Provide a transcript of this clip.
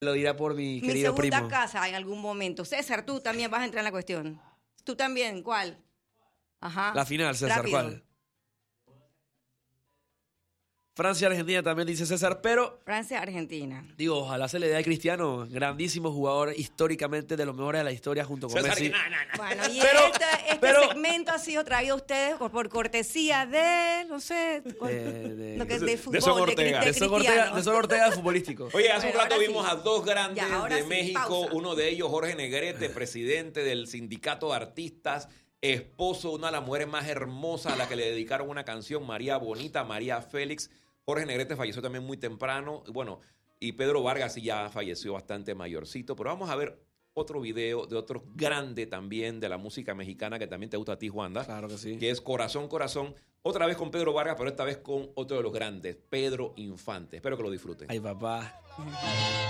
Lo dirá por mi Mi querido segunda primo. casa en algún momento. César, tú también vas a entrar en la cuestión. ¿Tú también? ¿Cuál? Ajá. La final, César, Rápido. ¿cuál? Francia, Argentina también dice César, pero Francia, Argentina. digo, ojalá se le dé a Cristiano, grandísimo jugador históricamente de los mejores de la historia junto con César, Messi. Bueno, y Pero- este pero- segmento ha sido traído a ustedes por cortesía de, no sé, lo que es de fútbol, Son de, Ortega. De Son Ortega, de Son Ortega futbolístico. Oye, hace un Bueno, rato ahora vimos sí. a dos grandes Ya, ahora de sí, México, pausa. uno de ellos Jorge Negrete, presidente del Sindicato de Artistas, esposo de una de las mujeres más hermosas a la que le dedicaron una canción, María Bonita, María Félix. Jorge Negrete falleció también muy temprano, bueno, y Pedro Vargas sí ya falleció bastante mayorcito, pero vamos a ver otro video de otro grande también de la música mexicana que también te gusta a ti, Juanda, Claro que sí. que es Corazón, Corazón, otra vez con Pedro Vargas, pero esta vez con otro de los grandes, Pedro Infante. Espero que lo disfruten. Ay, papá.